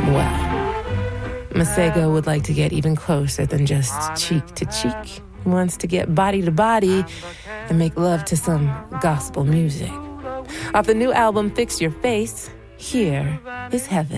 Well, Masego would like to get even closer than just cheek to cheek. He wants to get body to body and make love to some gospel music. Off the new album, Fix Your Face, here is Heaven.